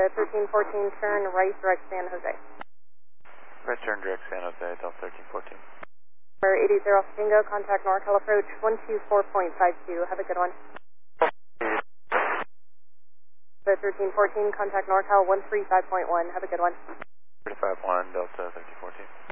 Delta 1314, turn right, direct San Jose. Right turn direct San Jose, Delta 1314. For 80 Tango, contact NorCal approach 124.52. Have a good one. The 1314, contact NorCal 135.1. Have a good one. 35.1, Delta 1314.